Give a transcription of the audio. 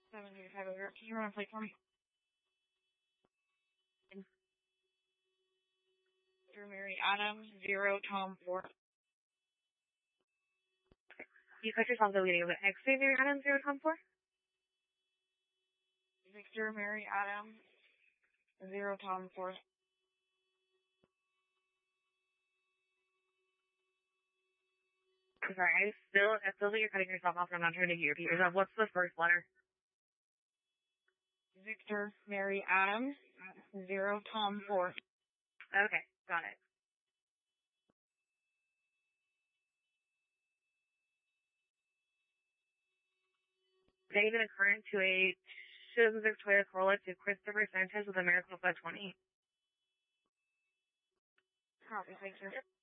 785 over. Can you run a plate for me? Victor Mary Adams, 0 Tom 4. You cut yourself the beginning of it. X-ray Mary Adams, 0 Tom 4? Victor Mary Adams, 0 Tom 4. I'm sorry, I still think you're cutting yourself off, and I'm not trying to get you repeat yourself. What's the first letter? Victor Mary Adams, 0 Tom 4. Okay, got it. Paying an current to a 2006 Toyota Corolla to Christopher Sanchez with a Miracle 520. Copy, thank you.